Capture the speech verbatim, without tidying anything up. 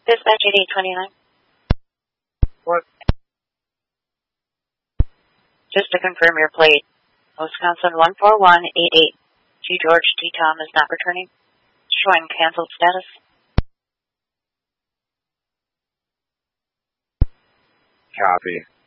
Dispatch eighty-eight twenty-nine. What? Just to confirm your plate, Wisconsin one four one eight eight. G. George T. Tom is not returning. Showing canceled status. Copy.